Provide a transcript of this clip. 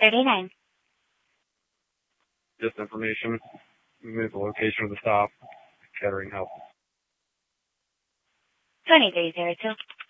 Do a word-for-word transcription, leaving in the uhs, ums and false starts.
thirty-nine. Just information. Move the location of the stop. Kettering help. twenty-three zero two.